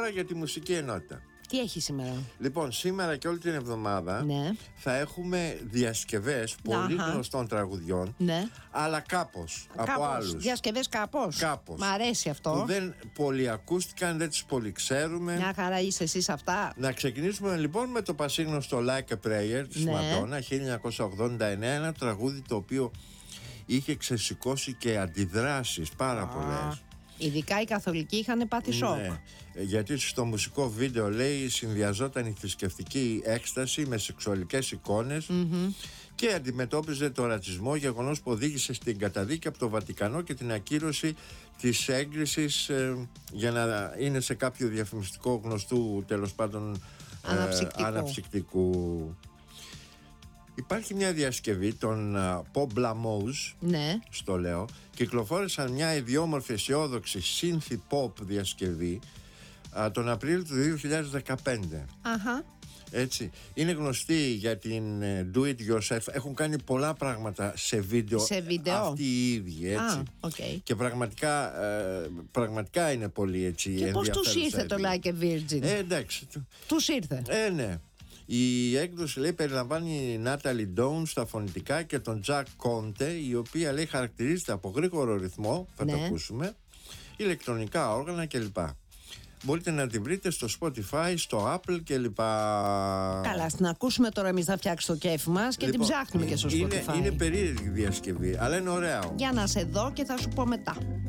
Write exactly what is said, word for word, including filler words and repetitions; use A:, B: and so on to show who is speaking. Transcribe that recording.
A: τώρα για τη μουσική ενότητα.
B: Τι έχει σήμερα?
A: Λοιπόν, σήμερα και όλη την εβδομάδα
B: ναι.
A: θα έχουμε διασκευές πολύ
B: Αχα.
A: γνωστών τραγουδιών,
B: ναι.
A: αλλά κάπως,
B: κάπως
A: από άλλους.
B: Διασκευές κάπως.
A: Κάπως.
B: Μ' αρέσει αυτό.
A: Που δεν πολύ ακούστηκαν, δεν τις πολύ ξέρουμε.
B: Μια χαρά είσαι εσύ σε αυτά.
A: Να ξεκινήσουμε λοιπόν με το πασίγνωστο Like a Prayer της
B: ναι.
A: Μαντόνα, χίλια εννιακόσια ογδόντα εννέα, ένα τραγούδι το οποίο είχε ξεσηκώσει και αντιδράσεις πάρα ah. πολλές.
B: Ειδικά οι καθολικοί είχαν πάθει σοκ.
A: Ναι, γιατί στο μουσικό βίντεο, λέει, συνδυαζόταν η θρησκευτική έκσταση με σεξουαλικές εικόνες mm-hmm. και αντιμετώπιζε το ρατσισμό, γεγονός που οδήγησε στην καταδίκη από το Βατικανό και την ακύρωση της έγκρισης ε, για να είναι σε κάποιο διαφημιστικό γνωστού, τέλος πάντων,
B: αναψυκτικού.
A: Ε, αναψυκτικού. Υπάρχει μια διασκευή των uh, Pop Blamos,
B: ναι.
A: στο λέω, κυκλοφόρησαν μια ιδιόμορφη αισιόδοξη synth pop διασκευή uh, τον Απρίλιο του δύο χιλιάδες δεκαπέντε.
B: Αχα.
A: Έτσι, είναι γνωστοί για την uh, do it yourself. Έχουν κάνει πολλά πράγματα σε βίντεο,
B: σε βίντεο.
A: αυτοί οι ίδιοι, έτσι.
B: Ah, okay.
A: Και πραγματικά, uh, πραγματικά είναι πολύ έτσι.
B: Και πώς τους ήρθε το Like a Virgin?
A: Ε, εντάξει.
B: Τους ήρθε.
A: Ε, ναι. Η έκδοση, λέει, περιλαμβάνει Νάταλι Ντόουν στα φωνητικά και τον Τζακ Κόντε, η οποία, λέει, χαρακτηρίζεται από γρήγορο ρυθμό, θα ναι. το ακούσουμε, ηλεκτρονικά όργανα κλπ. Μπορείτε να την βρείτε στο Spotify, στο Apple κλπ.
B: Καλά, στην ακούσουμε τώρα, εμείς θα φτιάξει το κέφι μας και
A: λοιπόν,
B: την ψάχνουμε και στο Spotify.
A: Είναι, είναι περίεργη διασκευή, αλλά είναι ωραία.
B: Για να σε δω και θα σου πω μετά.